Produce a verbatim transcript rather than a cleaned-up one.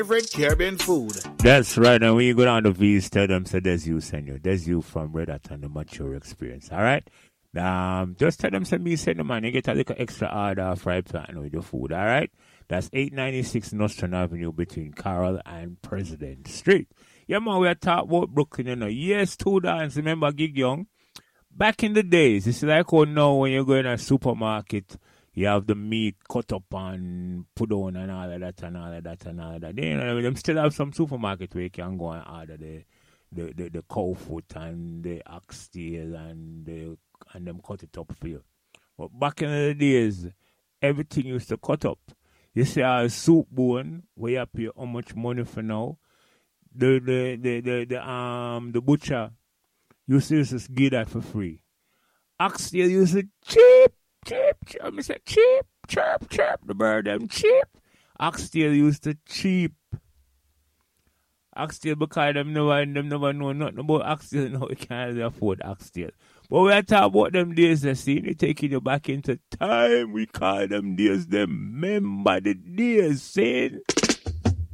Favorite Caribbean food. That's right. And when you go down to V's, tell them, say, there's you, senor. There's you from Red Hat and the Mature Experience. All right? Um, just tell them, send me, send them, man. You get a little extra order of fried platinum with your food. All right? That's eight ninety-six Nostrand Avenue between Carroll and President Street. Yeah, man, we are talking about Brooklyn, you know. Yes, two dance. Remember Gig Young? Back in the days, it's like how now when you go in a supermarket, you have the meat cut up and put on and all of that and all of that and all of that. Then, you know, them still have some supermarket where you can go and order the the, the, the cow foot and the oxtail and the, and them cut it up for you. But back in the days, everything used to cut up. You see a soup bone where you pay how much money for now. The the the the, the um the butcher used to just give that for free. Oxtail used to cheap, cheap, cheap. I say cheap, cheap, cheap. The bird them cheap. Oxtail used to cheap. Oxtail because them never them never know nothing about oxtail. Now we can't afford oxtail. But we are talking about them days, they see, they taking you back into time. We call them days, them remember the days, saying.